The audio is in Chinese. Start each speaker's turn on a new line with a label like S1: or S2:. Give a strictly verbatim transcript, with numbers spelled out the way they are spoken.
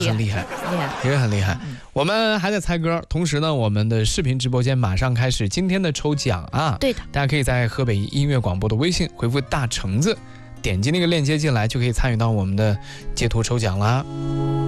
S1: 很厉害，
S2: 厉害，
S1: 也很厉害。我们还在猜歌，同时呢，我们的视频直播间马上开始今天的抽奖啊！
S2: 对的，
S1: 大家可以在河北音乐广播的微信回复大橙子，点击那个链接进来，就可以参与到我们的截图抽奖啦。